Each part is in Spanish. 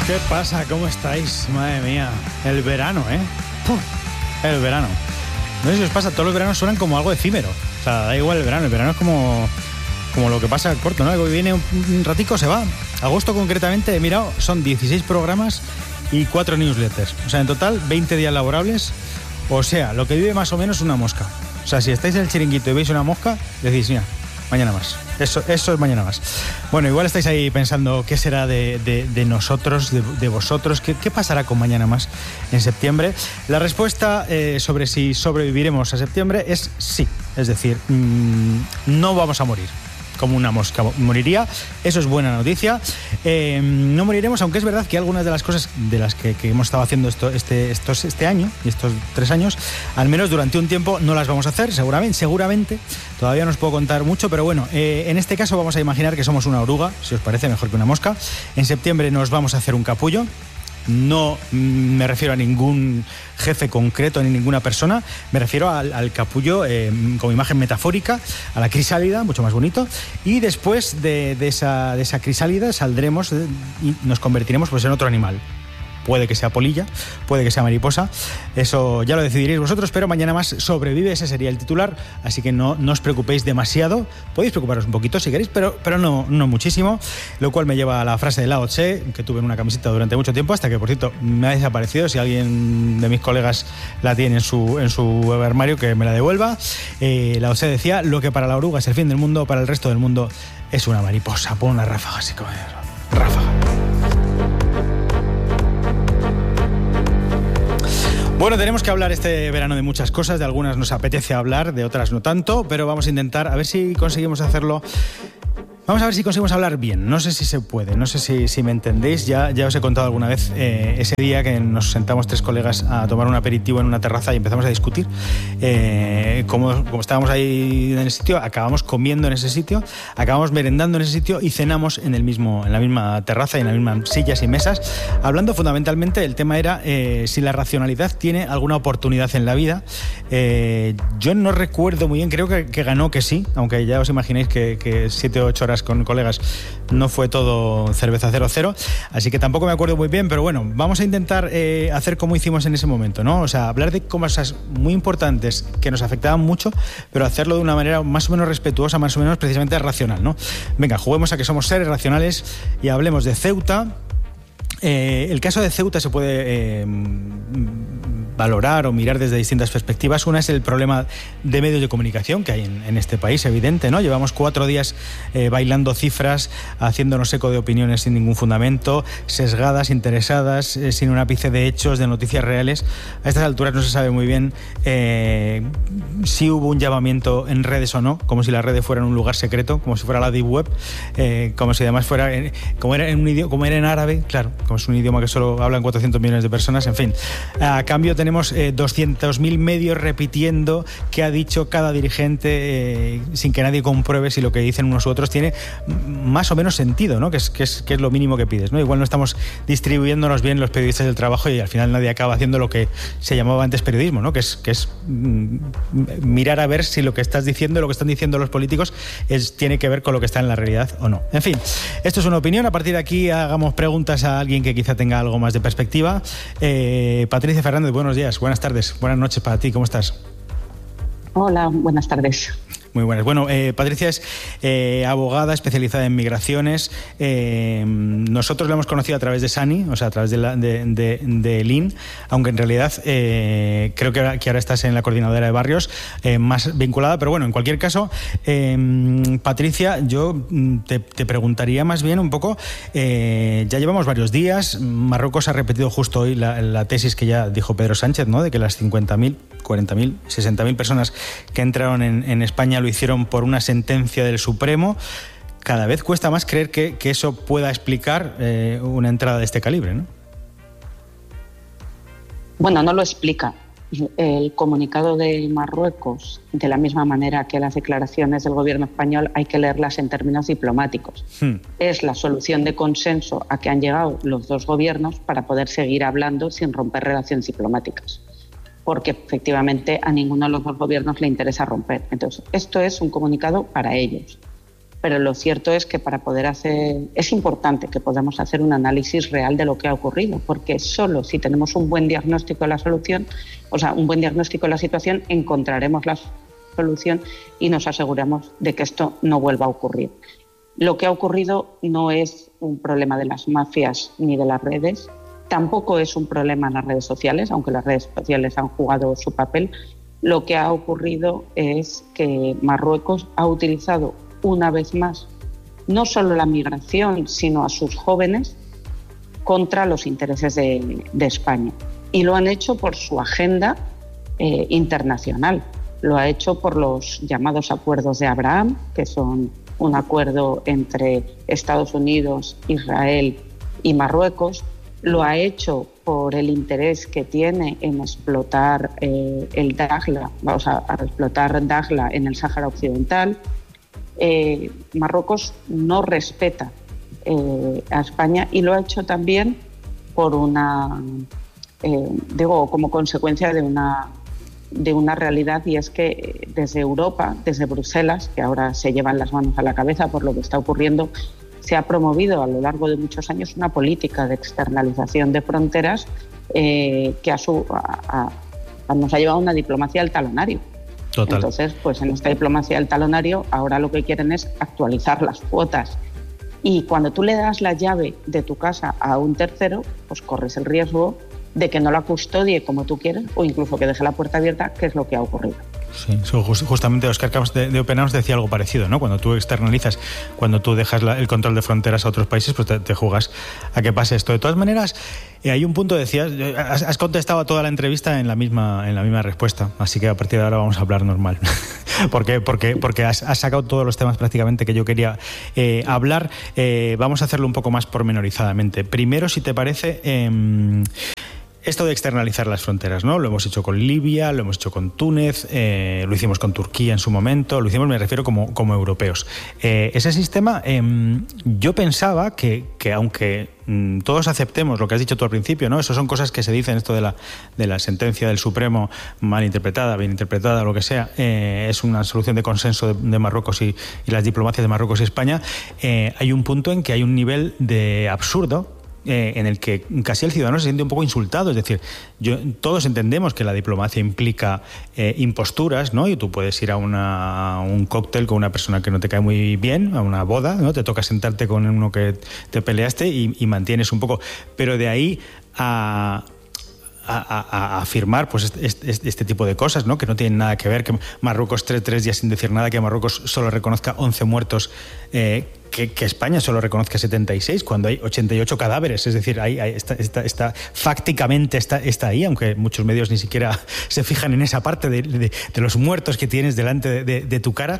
¿Qué pasa? ¿Cómo estáis? Madre mía, el verano, ¿eh? ¡Pum! El verano. No sé si os pasa, todos los veranos suenan como algo efímero. O sea, da igual el verano es como lo que pasa corto, ¿no? Algo que viene un ratico, se va. Agosto concretamente, he mirado, son 16 programas y 4 newsletters. O sea, en total, 20 días laborables. O sea, lo que vive más o menos una mosca. O sea, si estáis en el chiringuito y veis una mosca, decís, mira, mañana más. Eso es mañana más. Bueno, igual estáis ahí pensando qué será de nosotros, de vosotros, qué pasará con mañana más en septiembre. La respuesta sobre si sobreviviremos a septiembre es sí. Es decir, no vamos a morir como una mosca moriría. Eso es buena noticia. No moriremos, aunque es verdad que algunas de las cosas de las que hemos estado haciendo este año y estos 3 años, al menos durante un tiempo, no las vamos a hacer, seguramente. Todavía no os puedo contar mucho, pero bueno, en este caso vamos a imaginar que somos una oruga, si os parece, mejor que una mosca. En septiembre nos vamos a hacer un capullo. No me refiero a ningún jefe concreto ni ninguna persona, me refiero al capullo como imagen metafórica, a la crisálida, mucho más bonito, y después de esa crisálida saldremos y nos convertiremos pues en otro animal. Puede que sea polilla, puede que sea mariposa, eso ya lo decidiréis vosotros, pero mañana más sobrevive, ese sería el titular, así que no os preocupéis demasiado. Podéis preocuparos un poquito si queréis, pero no muchísimo, lo cual me lleva a la frase de Lao Tse, que tuve en una camiseta durante mucho tiempo, hasta que, por cierto, me ha desaparecido. Si alguien de mis colegas la tiene en su armario, que me la devuelva. Lao Tse decía, lo que para la oruga es el fin del mundo, para el resto del mundo es una mariposa. Pon una ráfaga así como ráfaga. Bueno, tenemos que hablar este verano de muchas cosas, de algunas nos apetece hablar, de otras no tanto, pero vamos a intentar a ver si conseguimos hacerlo. Vamos a ver si conseguimos hablar bien. No sé si se puede, no sé si me entendéis. Ya os he contado alguna vez ese día que nos sentamos 3 colegas a tomar un aperitivo en una terraza y empezamos a discutir. Como estábamos ahí en el sitio, acabamos comiendo en ese sitio, acabamos merendando en ese sitio y cenamos en la misma terraza y en las mismas sillas y mesas. Hablando fundamentalmente, el tema era si la racionalidad tiene alguna oportunidad en la vida. Yo no recuerdo muy bien, creo que ganó que sí, aunque ya os imagináis que 7 o 8 horas con colegas no fue todo cerveza 0-0, así que tampoco me acuerdo muy bien, pero bueno, vamos a intentar hacer como hicimos en ese momento, ¿no? O sea, hablar de cosas muy importantes que nos afectaban mucho, pero hacerlo de una manera más o menos respetuosa, más o menos precisamente racional, ¿no? Venga, juguemos a que somos seres racionales y hablemos de Ceuta. El caso de Ceuta se puede valorar o mirar desde distintas perspectivas. Una es el problema de medios de comunicación que hay en este país, evidente, ¿no? Llevamos 4 días bailando cifras, haciéndonos eco de opiniones sin ningún fundamento, sesgadas, interesadas, sin un ápice de hechos, de noticias reales. A estas alturas no se sabe muy bien si hubo un llamamiento en redes o no, como si las redes fueran un lugar secreto, como si fuera la Deep Web, como si además fuera, como era en árabe, claro, como es un idioma que solo hablan 400 millones de personas, en fin. A cambio tenemos 200.000 medios repitiendo qué ha dicho cada dirigente sin que nadie compruebe si lo que dicen unos u otros tiene más o menos sentido, ¿no? Que es lo mínimo que pides, ¿no? Igual no estamos distribuyéndonos bien los periodistas del trabajo y al final nadie acaba haciendo lo que se llamaba antes periodismo, ¿no? Que es mirar a ver si lo que estás diciendo, lo que están diciendo los políticos tiene que ver con lo que está en la realidad o no. En fin, esto es una opinión. A partir de aquí hagamos preguntas a alguien que quizá tenga algo más de perspectiva. Patricia Fernández, buenos días, buenas tardes, buenas noches para ti, ¿cómo estás? Hola, buenas tardes. Muy buenas. Bueno, Patricia es abogada especializada en migraciones. Nosotros la hemos conocido a través de Sani, o sea, a través de Lin, aunque en realidad creo que ahora estás en la coordinadora de barrios, más vinculada, pero bueno, en cualquier caso, Patricia, yo te preguntaría más bien un poco, ya llevamos varios días, Marruecos ha repetido justo hoy la tesis que ya dijo Pedro Sánchez, ¿no? De que las 50.000, 40.000, 60.000 personas que entraron en España lo hicieron por una sentencia del Supremo. Cada vez cuesta más creer que eso pueda explicar una entrada de este calibre, ¿no? Bueno, no lo explica. El comunicado de Marruecos, de la misma manera que las declaraciones del gobierno español, hay que leerlas en términos diplomáticos. Es la solución de consenso a que han llegado los dos gobiernos para poder seguir hablando sin romper relaciones diplomáticas, porque efectivamente a ninguno de los dos gobiernos le interesa romper. Entonces, esto es un comunicado para ellos. Pero lo cierto es que es importante que podamos hacer un análisis real de lo que ha ocurrido, porque solo si tenemos un buen diagnóstico de la solución, un buen diagnóstico de la situación, encontraremos la solución y nos aseguramos de que esto no vuelva a ocurrir. Lo que ha ocurrido no es un problema de las mafias ni de las redes, tampoco es un problema en las redes sociales, aunque las redes sociales han jugado su papel. Lo que ha ocurrido es que Marruecos ha utilizado una vez más no solo la migración, sino a sus jóvenes contra los intereses de España. Y lo han hecho por su agenda internacional. Lo ha hecho por los llamados acuerdos de Abraham, que son un acuerdo entre Estados Unidos, Israel y Marruecos. Lo ha hecho por el interés que tiene en explotar el Dakhla, a explotar Dakhla en el Sáhara Occidental. Marruecos no respeta a España y lo ha hecho también por como consecuencia de una realidad, y es que desde Europa, desde Bruselas, que ahora se llevan las manos a la cabeza por lo que está ocurriendo, se ha promovido a lo largo de muchos años una política de externalización de fronteras que nos ha llevado a una diplomacia del talonario. Total. Entonces, pues en esta diplomacia del talonario ahora lo que quieren es actualizar las cuotas. Y cuando tú le das la llave de tu casa a un tercero, pues corres el riesgo de que no la custodie como tú quieres o incluso que deje la puerta abierta, que es lo que ha ocurrido. Sí, justamente Óscar Camps de Open Arms decía algo parecido, ¿no? Cuando tú externalizas, cuando tú dejas el control de fronteras a otros países, pues te jugas a que pase esto. De todas maneras, hay un punto, decías, has contestado a toda la entrevista en la misma respuesta, así que a partir de ahora vamos a hablar normal. porque has sacado todos los temas prácticamente que yo quería hablar. Vamos a hacerlo un poco más pormenorizadamente. Primero, si te parece, esto de externalizar las fronteras, ¿no? Lo hemos hecho con Libia, lo hemos hecho con Túnez, lo hicimos con Turquía en su momento, lo hicimos, me refiero, como europeos. Ese sistema, yo pensaba que aunque todos aceptemos lo que has dicho tú al principio, ¿no? Eso son cosas que se dicen, esto de la sentencia del Supremo mal interpretada, bien interpretada, lo que sea, es una solución de consenso de Marruecos y las diplomacias de Marruecos y España. Hay un punto en que hay un nivel de absurdo en el que casi el ciudadano se siente un poco insultado. Es decir, todos entendemos que la diplomacia implica imposturas, ¿no? Y tú puedes ir a un cóctel con una persona que no te cae muy bien, a una boda, ¿no? Te toca sentarte con uno que te peleaste y mantienes un poco. Pero de ahí a afirmar pues este tipo de cosas, ¿no? Que no tienen nada que ver, que Marruecos 3 días sin decir nada, que Marruecos solo reconozca 11 muertos, que España solo reconozca 76 cuando hay 88 cadáveres. Es decir, está fácticamente está ahí, aunque muchos medios ni siquiera se fijan en esa parte de los muertos que tienes delante de tu cara.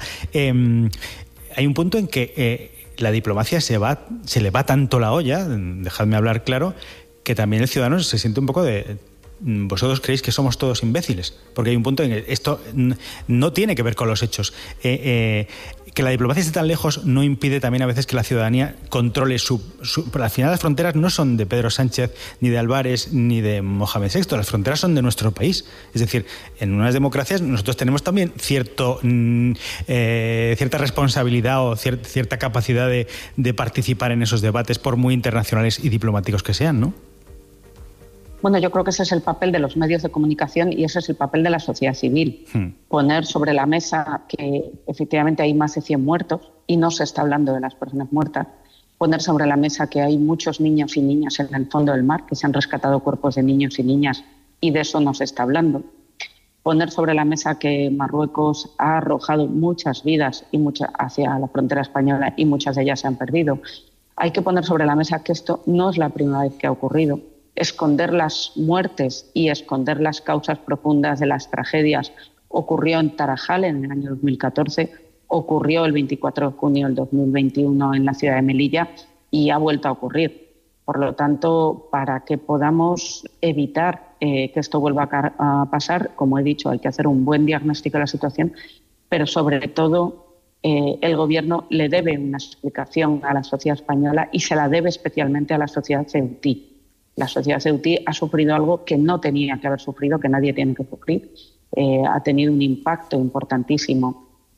Hay un punto en que la diplomacia se le va tanto la olla, dejadme hablar claro, que también el ciudadano se siente un poco de... ¿Vosotros creéis que somos todos imbéciles? Porque hay un punto en que esto no tiene que ver con los hechos. Que la diplomacia esté tan lejos no impide también a veces que la ciudadanía controle pero al final las fronteras no son de Pedro Sánchez, ni de Álvarez, ni de Mohamed VI. Las fronteras son de nuestro país. Es decir, en unas democracias nosotros tenemos también cierta responsabilidad o cierta capacidad de participar en esos debates, por muy internacionales y diplomáticos que sean, ¿no? Bueno, yo creo que ese es el papel de los medios de comunicación y ese es el papel de la sociedad civil. Poner sobre la mesa que efectivamente hay más de 100 muertos y no se está hablando de las personas muertas. Poner sobre la mesa que hay muchos niños y niñas en el fondo del mar, que se han rescatado cuerpos de niños y niñas y de eso no se está hablando. Poner sobre la mesa que Marruecos ha arrojado muchas vidas hacia la frontera española y muchas de ellas se han perdido. Hay que poner sobre la mesa que esto no es la primera vez que ha ocurrido. Esconder las muertes y esconder las causas profundas de las tragedias ocurrió en Tarajal en el año 2014, ocurrió el 24 de junio del 2021 en la ciudad de Melilla y ha vuelto a ocurrir. Por lo tanto, para que podamos evitar que esto vuelva a pasar, como he dicho, hay que hacer un buen diagnóstico de la situación, pero sobre todo el Gobierno le debe una explicación a la sociedad española y se la debe especialmente a la sociedad ceutí. La sociedad ceutí ha sufrido algo que no tenía que haber sufrido, que nadie tiene que sufrir. Ha tenido un impacto importantísimo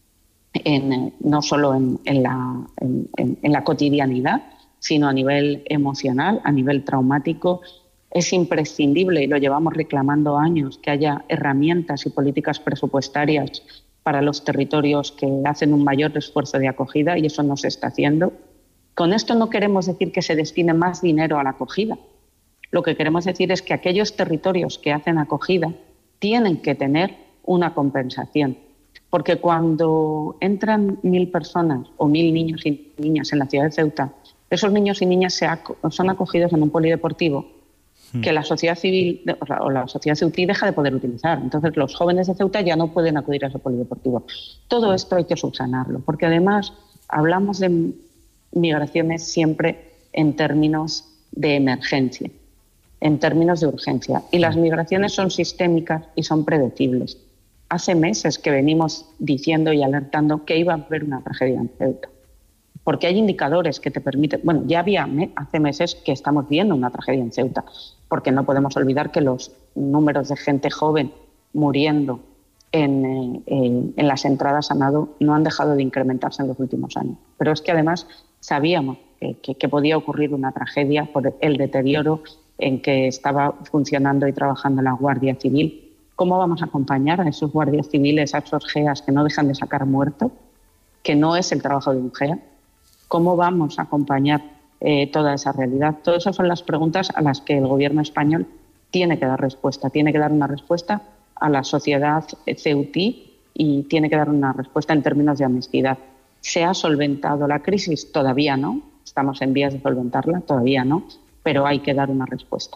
no solo en la cotidianidad, sino a nivel emocional, a nivel traumático. Es imprescindible, y lo llevamos reclamando años, que haya herramientas y políticas presupuestarias para los territorios que hacen un mayor esfuerzo de acogida, y eso no se está haciendo. Con esto no queremos decir que se destine más dinero a la acogida. Lo que queremos decir es que aquellos territorios que hacen acogida tienen que tener una compensación. Porque cuando entran 1.000 personas o 1.000 niños y niñas en la ciudad de Ceuta, esos niños y niñas son acogidos en un polideportivo que la sociedad civil o la sociedad ceutí deja de poder utilizar. Entonces los jóvenes de Ceuta ya no pueden acudir a ese polideportivo. Todo esto hay que subsanarlo, porque además hablamos de migraciones siempre en términos de emergencia, en términos de urgencia. Y las migraciones son sistémicas y son predecibles. Hace meses que venimos diciendo y alertando que iba a haber una tragedia en Ceuta, porque hay indicadores que te permiten... Bueno, ya hace meses que estamos viendo una tragedia en Ceuta, porque no podemos olvidar que los números de gente joven muriendo en las entradas a nado no han dejado de incrementarse en los últimos años. Pero es que además sabíamos que podía ocurrir una tragedia por el deterioro en que estaba funcionando y trabajando la Guardia Civil. ¿Cómo vamos a acompañar a esos guardias civiles, a esos GEAs que no dejan de sacar muertos, que no es el trabajo de un GEA? ¿Cómo vamos a acompañar toda esa realidad? Todas esas son las preguntas a las que el gobierno español tiene que dar respuesta. Tiene que dar una respuesta a la sociedad ceutí y tiene que dar una respuesta en términos de honestidad. ¿Se ha solventado la crisis? Todavía no. Estamos en vías de solventarla, todavía no, pero hay que dar una respuesta.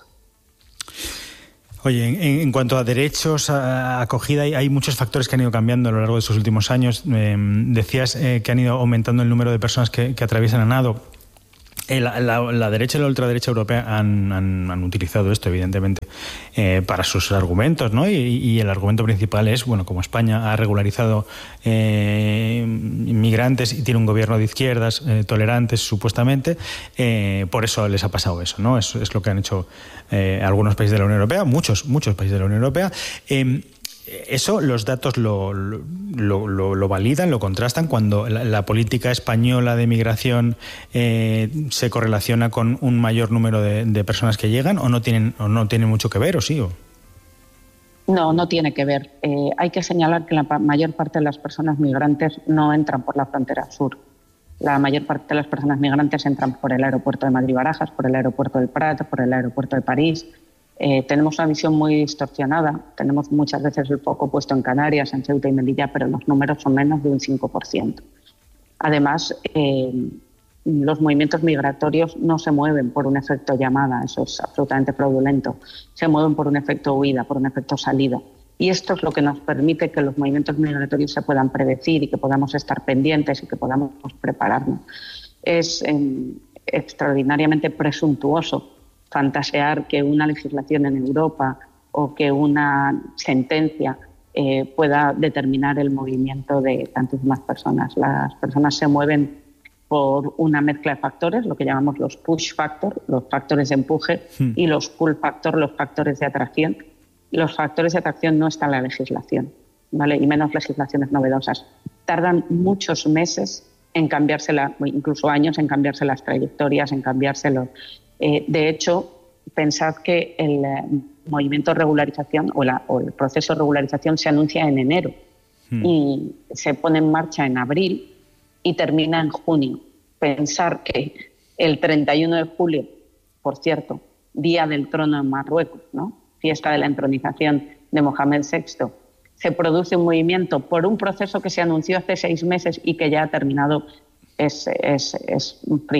Oye, en cuanto a derechos, a acogida, hay muchos factores que han ido cambiando a lo largo de estos últimos años. Decías que han ido aumentando el número de personas que atraviesan a nado. La derecha y la ultraderecha europea han utilizado esto, evidentemente, para sus argumentos, ¿no? Y el argumento principal es, bueno, como España ha regularizado inmigrantes y tiene un gobierno de izquierdas tolerantes, supuestamente, por eso les ha pasado eso, ¿no? Es lo que han hecho algunos países de la Unión Europea, muchos países de la Unión Europea. Eso los datos lo validan, lo contrastan cuando la política española de migración se correlaciona con un mayor número de personas que llegan, o no tienen mucho que ver, o sí. No tiene que ver. Hay que señalar que la mayor parte de las personas migrantes no entran por la frontera sur. La mayor parte de las personas migrantes entran por el aeropuerto de Madrid-Barajas, por el aeropuerto del Prat, por el aeropuerto de París. Tenemos una visión muy distorsionada, tenemos muchas veces el foco puesto en Canarias, en Ceuta y Melilla, pero los números son menos de un 5%. Además, los movimientos migratorios no se mueven por un efecto llamada, eso es absolutamente fraudulento, se mueven por un efecto huida, por un efecto salida. Y esto es lo que nos permite que los movimientos migratorios se puedan predecir y que podamos estar pendientes y que podamos prepararnos. Es extraordinariamente presuntuoso fantasear que una legislación en Europa o que una sentencia pueda determinar el movimiento de tantísimas personas. Las personas se mueven por una mezcla de factores, lo que llamamos los push factors, los factores de empuje, y los pull factors, los factores de atracción. Los factores de atracción no están en la legislación, ¿vale? Y menos legislaciones novedosas. Tardan muchos meses en cambiarse, incluso años en cambiarse las trayectorias, en cambiárselo. De hecho, pensad que el movimiento de regularización o el proceso de regularización se anuncia en enero y se pone en marcha en abril y termina en junio. Pensar que el 31 de julio, por cierto, día del trono en Marruecos, ¿no? Fiesta de la entronización de Mohamed VI, se produce un movimiento por un proceso que se anunció hace 6 meses y que ya ha terminado, no es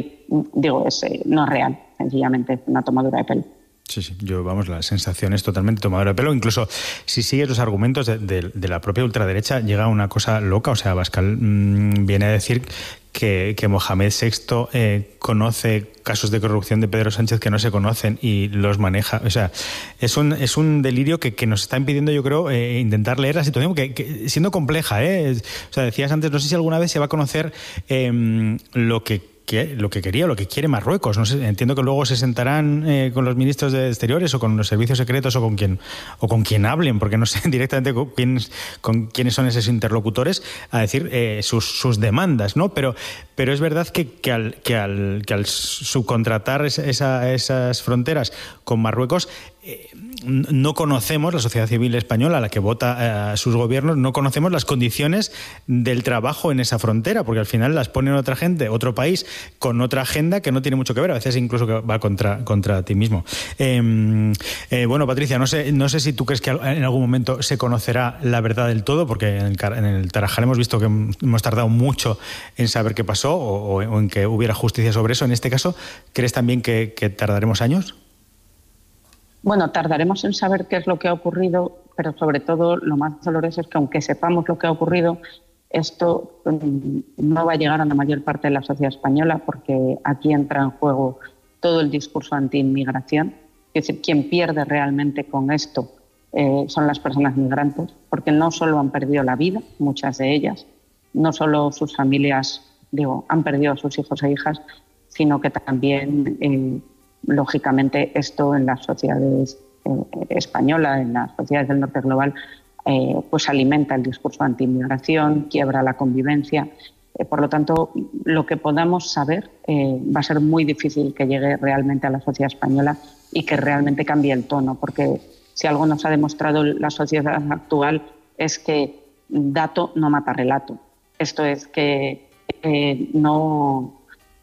real, sencillamente es una tomadura de pelo. Sí, la sensación es totalmente tomadora de pelo. Incluso si sigues los argumentos de la propia ultraderecha, llega una cosa loca. O sea, Abascal viene a decir que Mohamed VI conoce casos de corrupción de Pedro Sánchez que no se conocen y los maneja. O sea, es un delirio que nos está impidiendo, yo creo, intentar leer la situación, siendo compleja. O sea, decías antes, no sé si alguna vez se va a conocer lo que lo que quería, lo que quiere Marruecos. No sé, entiendo que luego se sentarán con los ministros de Exteriores o con los servicios secretos o con quien hablen, porque no sé directamente con quiénes son esos interlocutores, a decir sus demandas, ¿no? Pero es verdad que al subcontratar esas fronteras con Marruecos, no conocemos, la sociedad civil española, la que vota a sus gobiernos, no conocemos las condiciones del trabajo en esa frontera, porque al final las ponen otra gente, otro país, con otra agenda que no tiene mucho que ver, a veces incluso que va contra ti mismo. Bueno, Patricia, no sé si tú crees que en algún momento se conocerá la verdad del todo, porque en el Tarajal hemos visto que hemos tardado mucho en saber qué pasó o en que hubiera justicia sobre eso. En este caso, ¿crees también que tardaremos años? Bueno, tardaremos en saber qué es lo que ha ocurrido, pero sobre todo lo más doloroso es que aunque sepamos lo que ha ocurrido, esto no va a llegar a la mayor parte de la sociedad española, porque aquí entra en juego todo el discurso anti-inmigración. Es decir, quien pierde realmente con esto son las personas migrantes, porque no solo han perdido la vida, muchas de ellas, no solo sus familias, han perdido a sus hijos e hijas, sino que también lógicamente esto en las sociedades españolas, en las sociedades del norte global, pues alimenta el discurso anti-inmigración, quiebra la convivencia. Por lo tanto, lo que podamos saber va a ser muy difícil que llegue realmente a la sociedad española y que realmente cambie el tono, porque si algo nos ha demostrado la sociedad actual es que dato no mata relato. Esto es que no...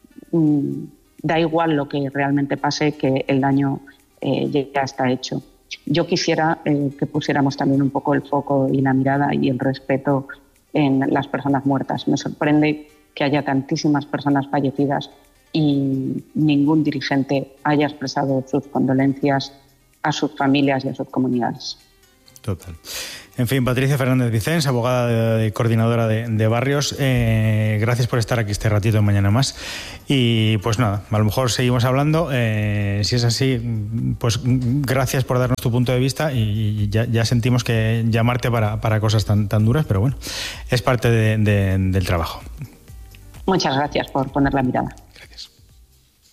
da igual lo que realmente pase, que el daño ya está hecho. Yo quisiera que pusiéramos también un poco el foco y la mirada y el respeto en las personas muertas. Me sorprende que haya tantísimas personas fallecidas y ningún dirigente haya expresado sus condolencias a sus familias y a sus comunidades. Total. En fin, Patricia Fernández Vicens, abogada y coordinadora de barrios, gracias por estar aquí este ratito en Mañana Más. Y pues nada, a lo mejor seguimos hablando. Si es así, pues gracias por darnos tu punto de vista y ya sentimos que llamarte para cosas tan duras, pero bueno, es parte del trabajo. Muchas gracias por poner la mirada. Gracias.